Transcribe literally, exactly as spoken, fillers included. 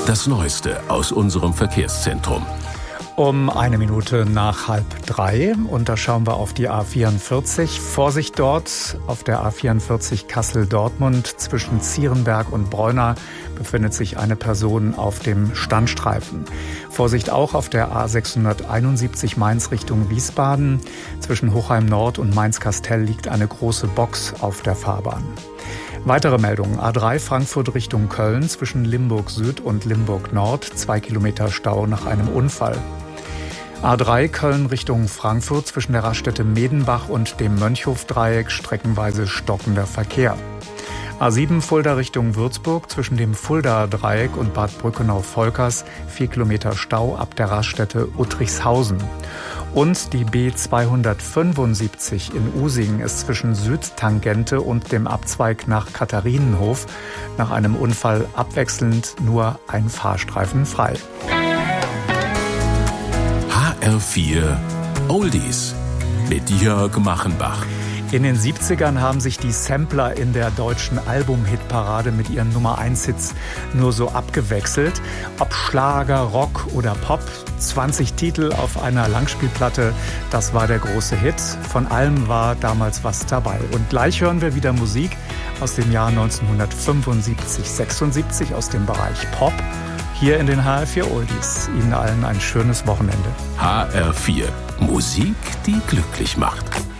Das Neueste aus unserem Verkehrszentrum. Um eine Minute nach halb drei und da schauen wir auf die A vierundvierzig. Vorsicht dort, auf der A vierundvierzig Kassel-Dortmund zwischen Zierenberg und Bräuna befindet sich eine Person auf dem Standstreifen. Vorsicht auch auf der A sechshunderteinundsiebzig Mainz Richtung Wiesbaden. Zwischen Hochheim Nord und Mainz-Kastell liegt eine große Box auf der Fahrbahn. Weitere Meldungen. A drei Frankfurt Richtung Köln zwischen Limburg Süd und Limburg Nord. Zwei Kilometer Stau nach einem Unfall. A drei Köln Richtung Frankfurt zwischen der Raststätte Medenbach und dem Mönchhofdreieck streckenweise stockender Verkehr. A sieben Fulda Richtung Würzburg zwischen dem Fuldaer Dreieck und Bad Brückenau-Volkers vier Kilometer Stau ab der Raststätte Uttrichshausen. Und die B zweihundertfünfundsiebzig in Usingen ist zwischen Südtangente und dem Abzweig nach Katharinenhof nach einem Unfall abwechselnd nur ein Fahrstreifen frei. H R vier Oldies mit Jörg Machenbach. In den siebzigern haben sich die Sampler in der deutschen Album-Hitparade mit ihren Nummer eins Hits nur so abgewechselt. Ob Schlager, Rock oder Pop, zwanzig Titel auf einer Langspielplatte, das war der große Hit. Von allem war damals was dabei. Und gleich hören wir wieder Musik aus dem Jahr neunzehnhundertfünfundsiebzig, sechsundsiebzig aus dem Bereich Pop. Hier in den H R vier Oldies. Ihnen allen ein schönes Wochenende. H R vier. Musik, die glücklich macht.